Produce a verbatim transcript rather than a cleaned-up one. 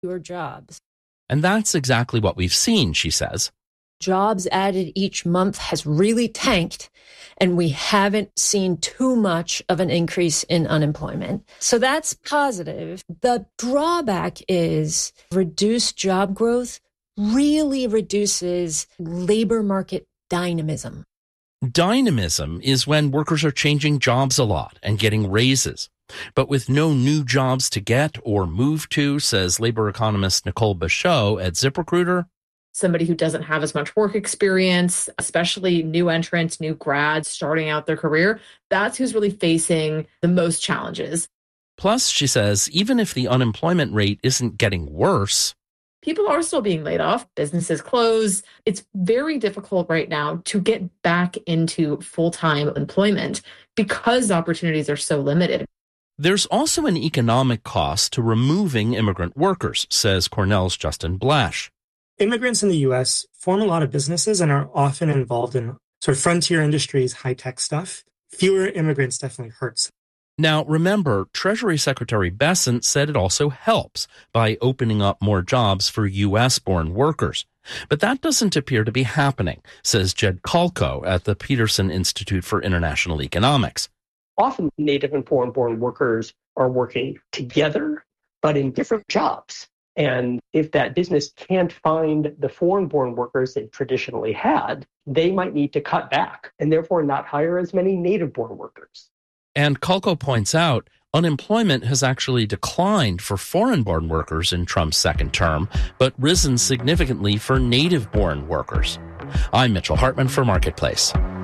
fewer jobs. And that's exactly what we've seen, she says. Jobs added each month has really tanked, and we haven't seen too much of an increase in unemployment. So that's positive. The drawback is reduced job growth really reduces labor market dynamism. Dynamism is when workers are changing jobs a lot and getting raises. But with no new jobs to get or move to, says labor economist Nicole Bachot at ZipRecruiter, somebody who doesn't have as much work experience, especially new entrants, new grads starting out their career, that's who's really facing the most challenges. Plus, she says, even if the unemployment rate isn't getting worse, people are still being laid off. Businesses close. It's very difficult right now to get back into full-time employment because opportunities are so limited. There's also an economic cost to removing immigrant workers, says Cornell's Justin Blash. Immigrants in the U S form a lot of businesses and are often involved in sort of frontier industries, high-tech stuff. Fewer immigrants definitely hurts. Now, remember, Treasury Secretary Bessent said it also helps by opening up more jobs for U S-born workers. But that doesn't appear to be happening, says Jed Kalko at the Peterson Institute for International Economics. Often native and foreign-born workers are working together, but in different jobs. And if that business can't find the foreign-born workers they've traditionally had, they might need to cut back and therefore not hire as many native-born workers. And Kalko points out, unemployment has actually declined for foreign-born workers in Trump's second term, but risen significantly for native-born workers. I'm Mitchell Hartman for Marketplace.